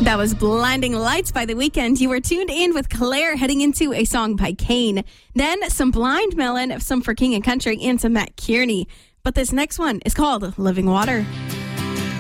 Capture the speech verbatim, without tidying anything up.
That was Blinding Lights by The Weeknd. You were tuned in with Claire heading into a song by Kane. Then some Blind Melon, some for King and Country, and some Matt Kearney. But this next one is called Living Water.